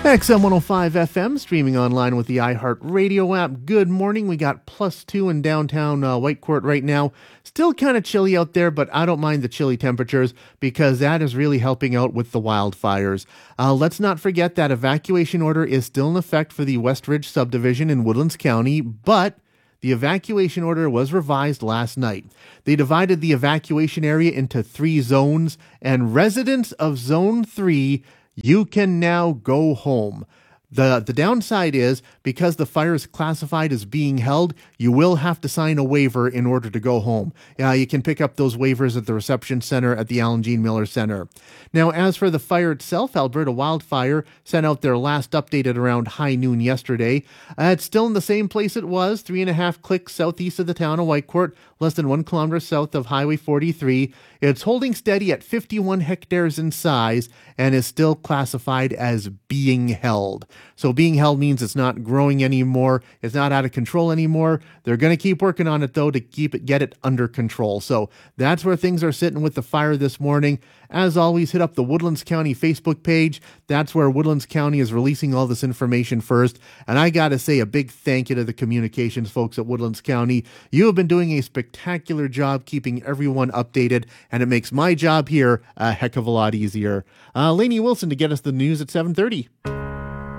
XM 105 FM, streaming online with the iHeartRadio app. Good morning. We got +2 in downtown Whitecourt right now. Still kind of chilly out there, but I don't mind the chilly temperatures because that is really helping out with the wildfires. Let's not forget that evacuation order is still in effect for the Westridge subdivision in Woodlands County, but the evacuation order was revised last night. They divided the evacuation area into 3 zones, and residents of Zone 3, you can now go home. The downside is, because the fire is classified as being held, you will have to sign a waiver in order to go home. You can pick up those waivers at the reception center at the Alan Jean Miller Center. Now, as for the fire itself, Alberta Wildfire sent out their last update at around high noon yesterday. It's still in the same place it was, 3.5 clicks southeast of the town of Whitecourt, less than 1 kilometer south of Highway 43. It's holding steady at 51 hectares in size and is still classified as being held. So being held means it's not growing anymore. It's not out of control anymore. They're going to keep working on it, though, to get it under control. So that's where things are sitting with the fire this morning. As always, hit up the Woodlands County Facebook page. That's where Woodlands County is releasing all this information first. And I got to say a big thank you to the communications folks at Woodlands County. You have been doing a spectacular job keeping everyone updated, and it makes my job here a heck of a lot easier. Lainey Wilson to get us the news at 7:30.